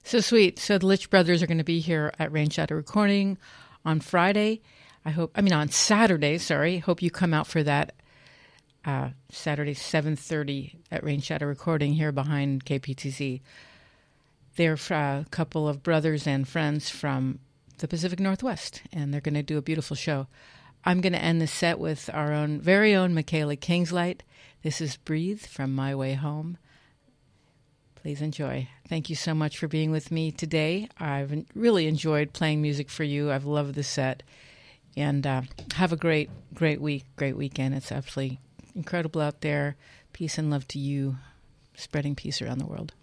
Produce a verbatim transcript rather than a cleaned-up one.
So sweet. So the Litch Brothers are going to be here at Rain Shadow Recording on Friday. I hope, I mean on Saturday, sorry. Hope you come out for that. Uh, Saturday, seven thirty at Rain Shadow Recording here behind K P T Z. They're a couple of brothers and friends from the Pacific Northwest, and they're going to do a beautiful show. I'm going to end the set with our own, very own Michaela Kingslight. This is Breathe from My Way Home. Please enjoy. Thank you so much for being with me today. I've really enjoyed playing music for you. I've loved the set. And uh, have a great, great week, great weekend. It's absolutely incredible out there. Peace and love to you, spreading peace around the world.